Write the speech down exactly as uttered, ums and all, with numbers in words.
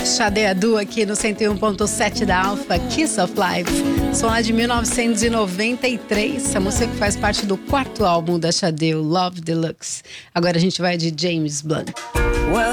Xadê Adu aqui no cento e um ponto sete da Alpha, Kiss of Life. Som lá de mil novecentos e noventa e três. Essa música que faz parte do quarto álbum da Xadê, o Love Deluxe. Agora a gente vai de James Blunt.